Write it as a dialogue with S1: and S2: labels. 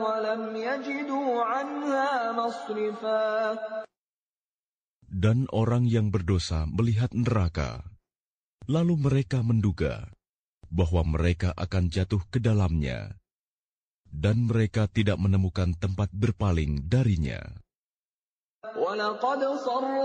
S1: وَلَمْ يَجِدُوا عَنْهَا مَصْرِفًا.
S2: Dan orang yang berdosa melihat neraka, lalu mereka menduga bahwa mereka akan jatuh ke dalamnya, dan mereka tidak menemukan tempat berpaling darinya.
S1: وَلَقَدْ